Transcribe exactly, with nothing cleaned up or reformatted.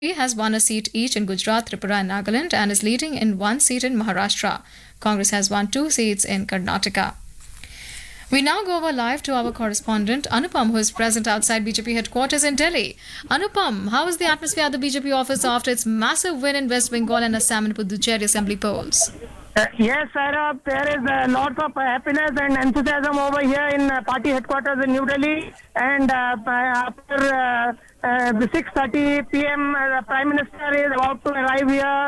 has won a seat each in Gujarat, Tripura, and Nagaland and is leading in one seat in Maharashtra. Congress has won two seats in Karnataka. We now go over live to our correspondent Anupam, who is present outside B J P headquarters in Delhi. Anupam, how is the atmosphere at the B J P office after its massive win in West Bengal and Assam and Puducherry assembly polls? Uh, yes, Sarah, there is uh, lots of uh, happiness and enthusiasm over here in uh, party headquarters in New Delhi. And uh, after uh, uh, six thirty p m, uh, the Prime Minister is about to arrive here